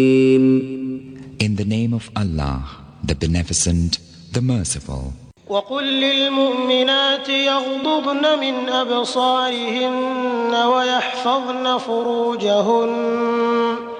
In the name of Allah, the Beneficent, the Merciful. وقل للمؤمنات يغضضن من أبصارهن ويحفظن فروجهن